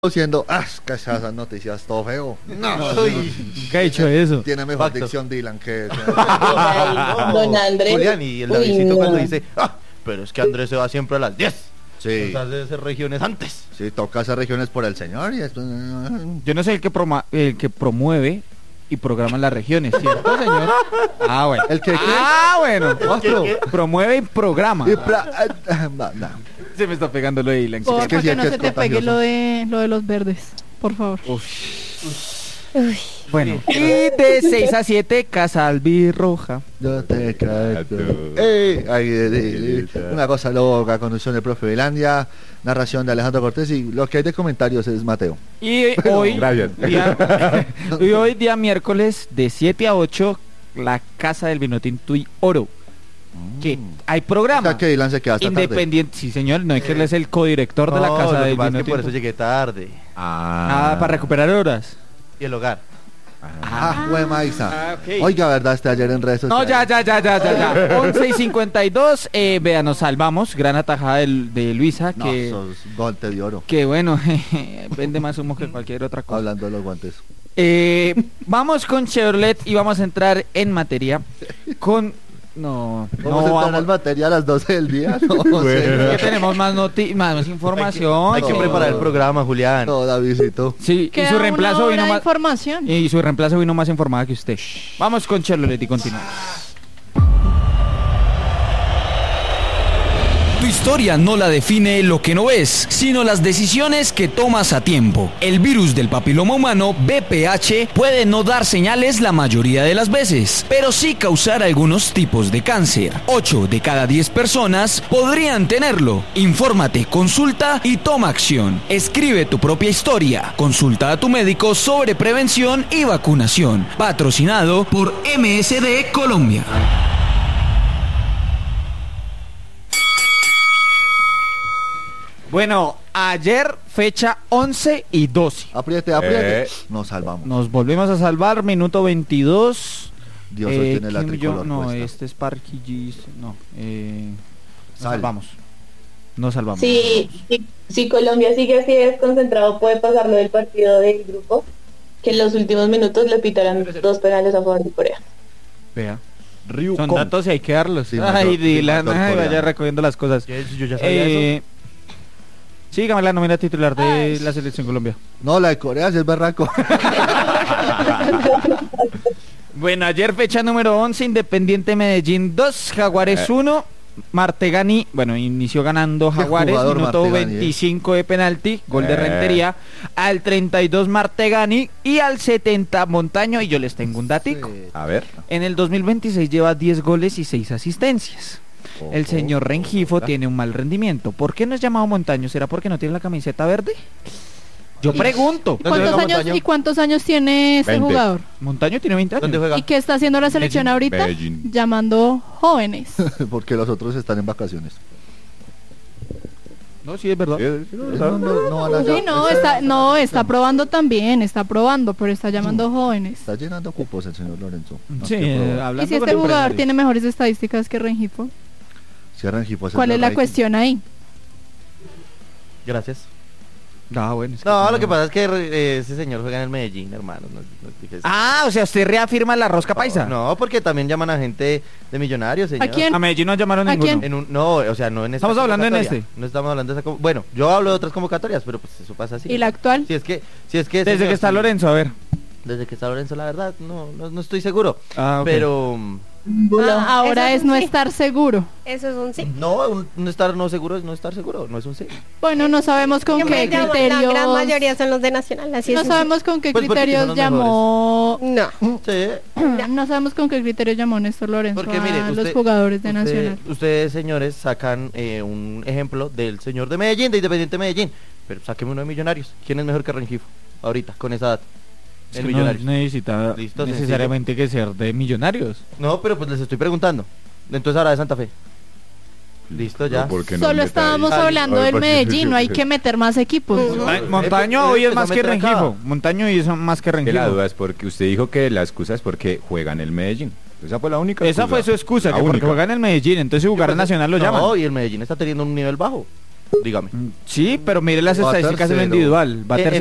Siendo, que esas noticias todo feo. No, ¿Qué ha hecho eso? Tiene mejor dicción Dylan que... Don Andrés. Julián, y el Davidcito cuando dice, pero es que Andrés se va siempre a las 10. Sí. Entonces hacer regiones antes. Sí, toca hacer regiones por el señor y después... Yo no soy el que promueve y programa las regiones, ¿cierto, señor? Ah, bueno. ¿El que qué? Ah, bueno. Otro. Promueve y programa. No. Se me está pegando lo de Dylan. Por que sí, que no que se es te pegue contagioso. lo de los verdes, por favor. Bueno, y de 6 a 7, Casa Albirroja. Yo te canto. Una cosa loca, conducción del profe Belandia, narración de Alejandro Cortés y lo que hay de comentarios es Mateo. Y hoy, Gracias. y hoy día miércoles de 7 a 8, la Casa del Vinotinto y Oro. Que hay O programa sea que Dylan se queda hasta tarde. independiente, sí señor, no es que él es el codirector de la Casa lo que del pasa es que por Vinotinto. eso llegué tarde. Para recuperar horas. Y el hogar. Güey, Maiza. Ok. Oiga, ¿verdad? Ayer en redes No, sociales. ya. 11 y 52, vea, nos salvamos. Gran atajada de Luisa, No, que, sos guante de oro. que bueno, vende más humo que cualquier otra cosa. Hablando de los guantes. Vamos con Chevrolet y vamos a entrar en materia con... No, Vamos a entrar al materia a las 12 del día. No, que tenemos más más información. Hay que No. preparar el programa, Julián. No, Davidito. Sí, y Queda su reemplazo una hora vino de más... información. Y su reemplazo vino más informada que usted. Vamos con Chevrolet y continuamos. Tu historia no la define lo que no ves, sino las decisiones que tomas a tiempo. El virus del papiloma humano, VPH, puede no dar señales la mayoría de las veces, pero sí causar algunos tipos de cáncer. 8 de cada 10 personas podrían tenerlo. Infórmate, consulta y toma acción. Escribe tu propia historia. Consulta a tu médico sobre prevención y vacunación. Patrocinado por MSD Colombia. Bueno, ayer fecha 11 y 12. Apriete. Nos salvamos. Nos volvemos a salvar, minuto 22. Dios hoy tiene la Kim tricolor Jong- No, puesta. este es Parky Gis. No, nos Sal. salvamos. Nos salvamos. Si Colombia sigue así desconcentrado, puede pasar lo del partido del grupo, que en los últimos minutos le pitarán 2 penales a favor de Corea. Vea. Ryu Son Kong. datos y hay que darlos. Sí, Ay, mató- Dylan, mató al ay, vaya coreano. recogiendo las cosas. Yo ya sabía eso. Sígame la nómina titular de la Selección Colombia. No, la de Corea sí es berraco. Bueno, ayer fecha número 11, Independiente Medellín 2, Jaguares 1. Martegani, bueno, inició ganando Qué Jaguares, jugador minuto Martegani, 25 de penalti, gol de Rentería, al 32 Martegani y al 70 Montaño, y yo les tengo un datico. A ver. En el 2026 lleva 10 goles y 6 asistencias. El señor Rengifo tiene un mal rendimiento. ¿Por qué no es llamado Montaño? ¿Será porque no tiene la camiseta verde? Yo pregunto. ¿Dónde juega Montaño? ¿Cuántos años tiene ese 20. jugador? Montaño tiene 20 años. ¿Dónde juega? ¿Y qué está haciendo la selección ahorita? Medellín. Llamando jóvenes. Porque los otros están en vacaciones. No, sí, es verdad. No van a Sí, está probando también, está probando, pero está llamando jóvenes. Está llenando cupos el señor Lorenzo. Más Sí, que probar. hablando ¿Y si con este jugador empresarios. tiene mejores estadísticas que Rengifo? Cierran Gifo, ese ¿Cuál es la rating. cuestión ahí? Gracias. Ah, bueno, es que No, como- lo que pasa es que ese señor juega en el Medellín, hermano. No es difícil. Ah, o sea, usted reafirma la rosca paisa. No, porque también llaman a gente de Millonarios, señor. ¿A quién? A Medellín no llamaron ¿A ninguno. quién? No, o sea, no en esta Estamos hablando en convocatoria. este. No estamos hablando de esa bueno, yo hablo de otras convocatorias, pero pues eso pasa así. ¿Y la actual? Si es que Desde señor, que está sí. Lorenzo, a ver. Desde que está Lorenzo, la verdad, no estoy seguro. Ah, ok. Pero Ahora eso es es no un sí. estar seguro. Eso es un sí. no estar no seguro es no estar seguro, no es un sí. Bueno, no sabemos con qué La gran criterios. mayoría son los de Nacional, así No es. sabemos con qué Pues porque son criterios los llamó. No. Sí. No sabemos con qué criterios llamó Néstor Lorenzo Porque mire, a los jugadores de Nacional. Ustedes, señores, sacan un ejemplo del señor de Medellín, de Independiente Medellín. Pero sáqueme uno de Millonarios. ¿Quién es mejor que Rengifo? Ahorita, con esa edad. Es En que Millonarios. no necesita Listo, necesariamente que ser de Millonarios. No, pero pues les estoy preguntando. Entonces ahora de Santa Fe. Listo, ya. Solo estábamos hablando del Medellín, no hay que meter más equipos. Montaño hoy es más que Empezó a meter acá. Rengifo. Montaño hoy es más que Que la Rengifo. duda es porque usted dijo que la excusa es porque juega en el Medellín. Esa fue la única Esa fue su excusa, La que porque única. juega en el Medellín, entonces jugar a Nacional lo llaman. No, y el Medellín está teniendo un nivel bajo. Dígame. Sí, pero mire las Va estadísticas en lo tercero. individual. Va En